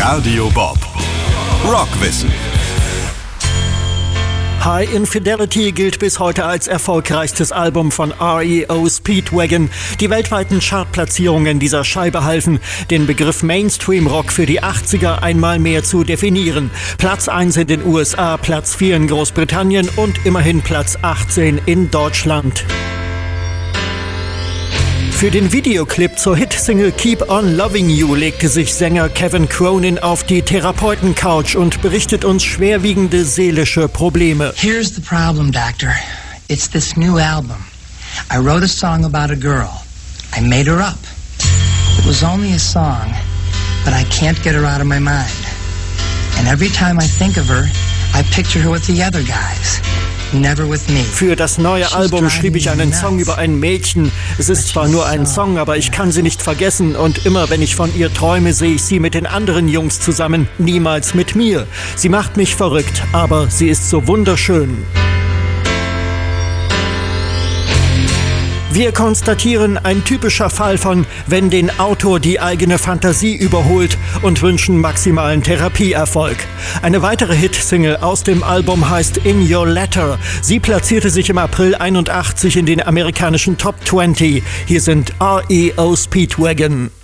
Radio Bob. Rockwissen. High Infidelity gilt bis heute als erfolgreichstes Album von REO Speedwagon. Die weltweiten Chartplatzierungen dieser Scheibe halfen, den Begriff Mainstream-Rock für die 80er einmal mehr zu definieren. Platz 1 in den USA, Platz 4 in Großbritannien und immerhin Platz 18 in Deutschland. Für den Videoclip zur Hitsingle Keep on Loving You legte sich Sänger Kevin Cronin auf die Therapeuten-Couch und berichtet uns schwerwiegende seelische Probleme. Here's the problem, doctor. It's this new album. I wrote a song about a girl. I made her up. It was only a song, but I can't get her out of my mind. And every time I think of her, I picture her with the other guys. Never with me. Für das neue Album schrieb ich einen Song über ein Mädchen. Es ist zwar nur ein Song, aber ich kann sie nicht vergessen. Und immer wenn ich von ihr träume, sehe ich sie mit den anderen Jungs zusammen. Niemals mit mir. Sie macht mich verrückt, aber sie ist so wunderschön. Wir konstatieren, ein typischer Fall von, wenn den Autor die eigene Fantasie überholt, und wünschen maximalen Therapieerfolg. Eine weitere Hitsingle aus dem Album heißt In Your Letter. Sie platzierte sich im April 81 in den amerikanischen Top 20. Hier sind REO Speedwagon.